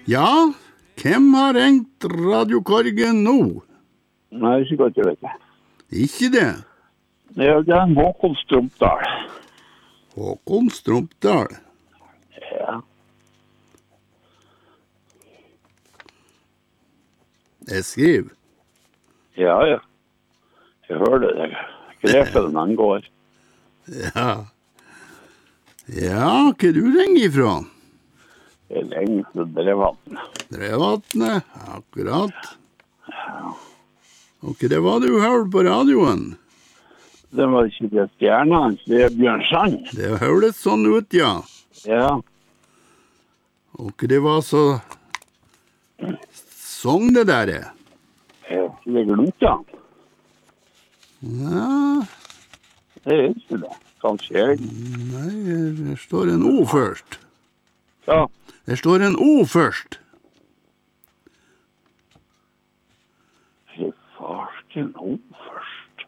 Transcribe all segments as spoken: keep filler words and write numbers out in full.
Ja, hvem har ringt radiokorgen nå? Nei, ikke godt jeg vet det. Ikke det? Ja, det er Håkon Strumpdal. Håkon Strumpdal? Ja. Jeg skriver. Ja, ja. Jeg hører det. Jeg grepet den han går. Ja. Ja, hva du ringer ifra? Jeg ringer fra Drevvatn. Drevvatnet, akkurat. Og hva var det du hørte på radioen? Det var ikke det stjernen, det er Bjørn Sand. Det hørtes sånn ut, ja. Ja. Og hva det var så sång det der er? Jeg har glemt han. Ja, Det er ikke det. Kanskje jeg. nei, det står en O først. Ja. Det står en O først. Jeg farsken O først.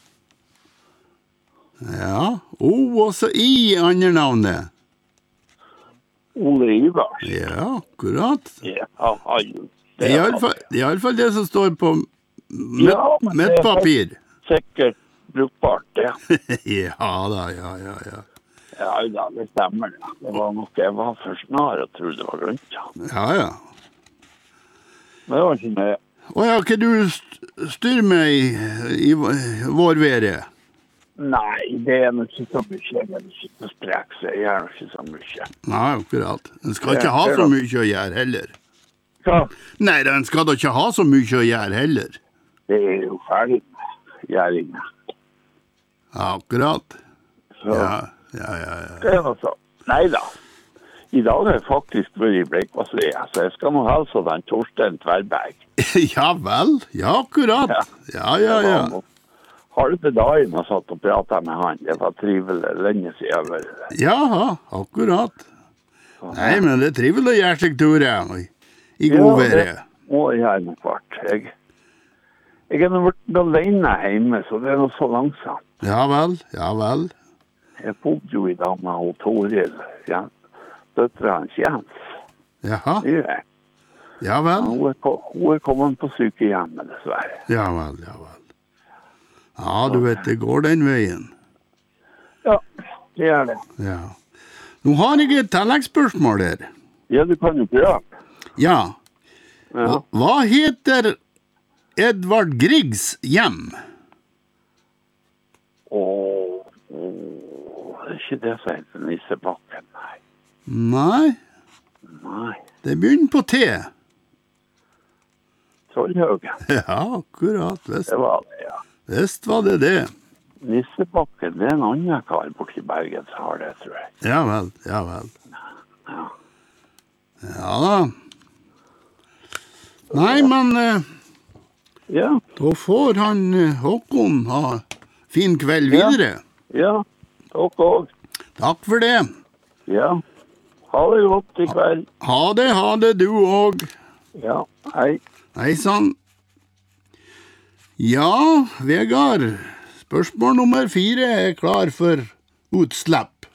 Ja, O og så I i andre navnet. Ole Ivars. Ja, akkurat. Ja, han. Det er i alle fall det som står på mitt, Ja, men det er mitt papir. Sikkert brukbart, ja. Ja da, ja, ja, ja. Ja, ja, det stemmer det. Det var nok, jeg var for snar og trodde det var glemt. Ja. Ja, ja. Men det var ikke med. Å ja, hva du st- styrer med i, i vårværet? Nei, det er nok ikke så mye. Jeg er ikke så sprek, så jeg gjør nok ikke så mye. Nei, akkurat. Den skal ikke ha så mye å gjøre heller. Hva? Nei, den skal da ikke ha så mye å gjøre heller. Det er jo ferdig med gjæringen. Akkurat. Så Ja, ja, ja, ja. det er noe så. Nei da. I dag har jeg faktisk vært i Bleikvasslia, så jeg skal nå helse den Torstein Tverberg. Ja vel, ja, akkurat. Ja, ja, ja. Halve dagen har satt og pratet med han. Det var trivelig lenge siden jeg var der. Ja, akkurat. Nei, men det er trivelig å gjøre seg turer i, i god været. Å, jeg er nok kvart. Jeg, jeg er nå vært alene hjemme, så det er noe så langsomt. Ja vel, ja vel. Jeg bodde jo i dag med hun Toril, ja. Døtre hans Jens. Jaha, Ja. ja vel. Hun, er, ko- hun er kommet på sykehjemmet, dessverre. Ja vel, ja vel. Ja, du vet, det går den veien. Ja, det er det. Ja. Nå har jeg et tilleggsspørsmål her. Ja, du kan jo prøve. Ja, Ja. hva- hva heter Edvard Griegs hjem? Åh, åh, det er ikke det som heter Nissebakken, nei. Nei, Nei, det begynner på T. Trollhaugen, Ja, akkurat, visst, det var det, ja. visst var det det. Nissebakken, det er en annen kar borti Bergen som har det, tror jeg. Ja vel, ja vel. Ja da. Nei, men eh, Ja, da får han eh, Håkon ha fin kveld Ja. videre. ja, takk og. Takk for det. Ja, ha det godt i kveld. Ha det, ha det du òg. Ja, hei. Hei sann. Ja, Vegard. Spørsmål nummer fire er klar for utslipp.